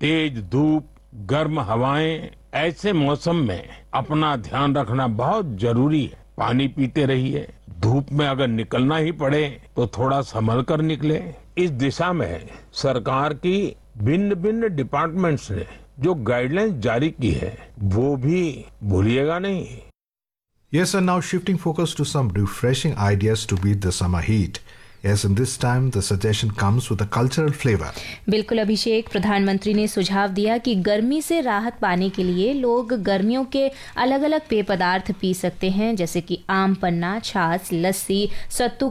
तेज धूप, गर्म हवाएं, ऐसे मौसम में अपना ध्यान रखना बहुत जरूरी है। पानी पीते रहिए। धूप में अगर निकलना ही पड़े तो थोड़ा संभल कर निकले। इस दिशा में सरकार की भिन्न भिन्न डिपार्टमेंट्स ने जो गाइडलाइंस जारी की है वो भी भूलिएगा नहीं। Yes, and now shifting focus to some refreshing ideas to beat the summer heat. Yes, and this time the suggestion comes with a cultural flavor. बिल्कुल अभिषेक, प्रधानमंत्री ने सुझाव दिया कि गर्मी से राहत पाने के लिए लोग गर्मियों के अलग अलग पेय पदार्थ पी सकते हैं, जैसे कि आम पन्ना, छाछ, लस्सी, सत्तू